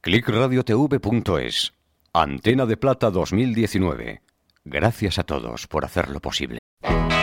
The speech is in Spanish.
clickradiotv.es. Antena de Plata 2019. Gracias a todos por hacerlo posible.